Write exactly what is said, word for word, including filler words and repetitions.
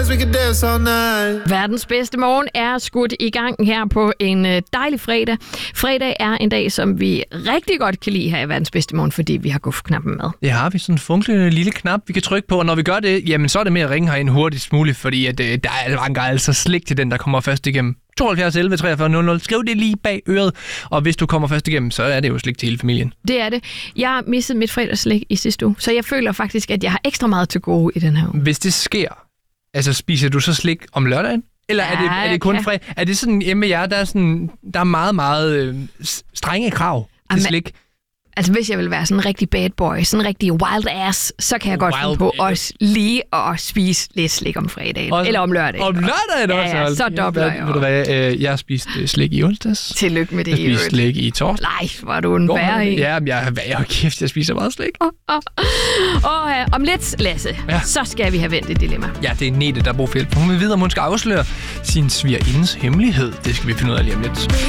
dance, we can dance all night. Verdens bedste morgen er skudt i gang her på en dejlig fredag. Fredag er en dag, som vi rigtig godt kan lide her i Verdens bedste morgen, fordi vi har guf-knappen med. Det har vi, sådan en funklende lille knap, vi kan trykke på, og når vi gør det, jamen så er det med at ringe herind hurtigst muligt, fordi at, øh, der er mange altså slik til den, der kommer først igennem. tooghalvfjerds elleve treogfyrre nul nul. Skriv det lige bag øret, og hvis du kommer først igennem, så er det jo slik til hele familien. Det er det. Jeg har misset mit fredagsslik i sidste uge, så jeg føler faktisk, at jeg har ekstra meget til gode i den her uge. Hvis det sker, altså spiser du så slik om lørdagen? Eller ja, er, det, er det kun fredag? Er det sådan hjemme med jer, der er, sådan, der er meget, meget øh, strenge krav til Amen. slik? Altså, hvis jeg vil være sådan en rigtig bad boy, sådan en rigtig wild ass, så kan jeg godt finde på også lige at spise lidt slik om fredagen. Også, eller om lørdagen. Om lørdagen også? Ja, ja, så dobler jeg. Ved du hvad, øh, jeg har spist slik i onsdags. Tillykke med det. Jeg har spist slik i torsdag. Nej, var du en bære i. Ja, men jeg er kæft, jeg spiser meget slik. Oh, oh. Og uh, om lidt, Lasse, ja. så skal vi have vendt et dilemma. Ja, det er Nete, der bruger hjælp. Hun vil vide, om hun skal afsløre sin svigerindes hemmelighed. Det skal vi finde ud af lige om lidt.